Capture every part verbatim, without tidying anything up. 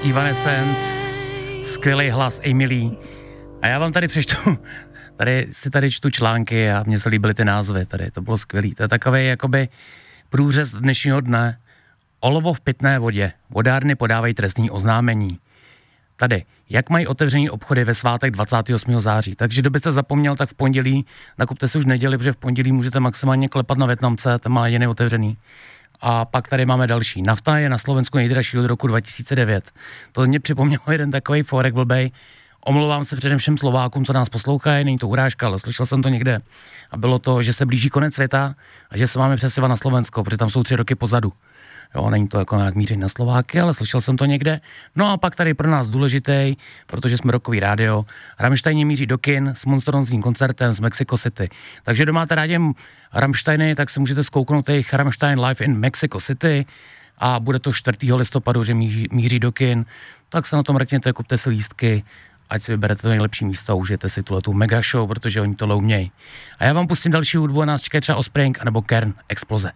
Evanescence, skvělý hlas Emily. A já vám tady přečtu, tady si tady čtu články a mně se líbily ty názvy, tady to bylo skvělý. To je takový jakoby průřez dnešního dne. Olovo v pitné vodě. Vodárny podávají trestní oznámení. Tady, jak mají otevřený obchody ve svátek dvacátého osmého září. Takže kdo byste zapomněl, tak v pondělí, nakupte si už neděli, protože v pondělí můžete maximálně klepat na Vietnamce, ten má jediný otevřený. A pak tady máme další. Nafta je na Slovensku nejdražší od roku dva tisíce devět. To mě připomnělo jeden takový forek blbej. Omlouvám se předem všem Slovákům, co nás poslouchají, není to urážka, ale slyšel jsem to někde. A bylo to, že se blíží konec světa a že se máme přestěhovat na Slovensko, protože tam jsou tři roky pozadu. Jo, není to jako nějak míření na Slováky, ale slyšel jsem to někde. No a pak tady pro nás důležitý, protože jsme rockový rádio, Rammstein míří do kin s monstrózním koncertem z Mexico City. Takže kdo máte rádi Rammsteiny, tak si můžete zkouknout jejich Rammstein Live in Mexico City a bude to čtvrtého listopadu, že míří, míří do kin. Tak se na tom mrkněte, kupte si lístky, ať si vyberete to nejlepší místo a užijete si tuhletu mega show, protože oni to umějí. A já vám pustím další hudbu a nás čekají třeba Offspring anebo Kern Exploze.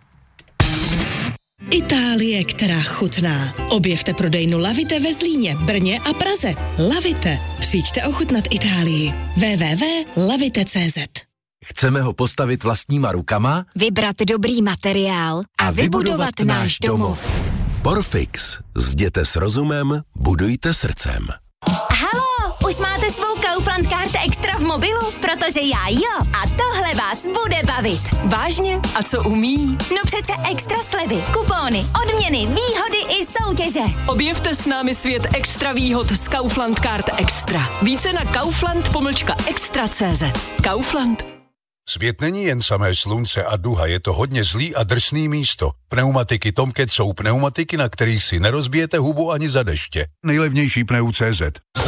Itálie, která chutná. Objevte prodejnu Lavite ve Zlíně, Brně a Praze. Lavite. Přijďte ochutnat Itálii. w w w tečka lavite tečka c z. Chceme ho postavit vlastníma rukama, vybrat dobrý materiál a, a vybudovat náš domov. Porfix. Zděte s rozumem, budujte srdcem. Haló, už máte svou Kaufland Card Extra v mobilu? Protože já jo. A tohle vás bude bavit. Vážně? A co umí? No přece extra slevy, kupóny, odměny, výhody i soutěže. Objevte s námi svět extra výhod z Kaufland Card Extra. Více na kaufland pomlčka extra tečka cé zet. Kaufland. Svět není jen samé slunce a duha, je to hodně zlý a drsný místo. Pneumatiky Tomcat jsou pneumatiky, na kterých si nerozbijete hubu ani za deště. Nejlevnější pneu tečka cé zet.